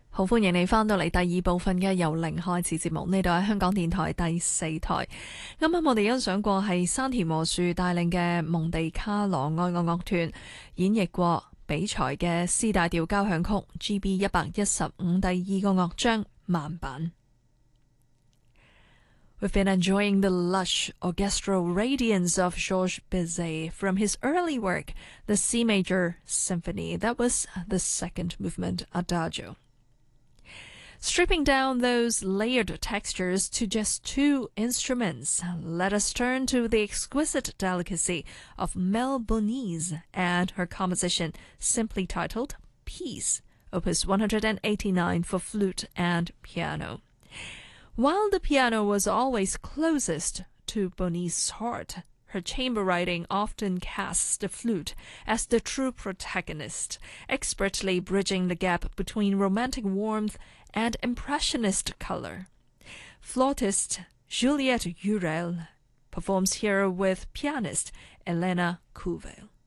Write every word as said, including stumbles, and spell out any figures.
好歡迎你返到嚟第二部分嘅由零開始節目，呢度係香港電台第四台。啱啱我哋欣賞過係山田和樹帶領嘅蒙地卡羅愛樂樂團演繹過比賽嘅 C 大調交響曲 G B 一百一十五第二個樂章慢板。We've been enjoying the lush orchestral radiance of Georges Bizet from his early work, the C Major Symphony. That was the second movement, Adagio. Stripping down those layered textures to just two instruments, let us turn to the exquisite delicacy of Mel Bonis and her composition simply titled Peace, Opus one eighty-nine for flute and piano. While the piano was always closest to Bonis' heart, her chamber writing often casts the flute as the true protagonist, expertly bridging the gap between romantic warmth and impressionist color. Flautist Juliette Urel performs here with pianist Elena Couvel.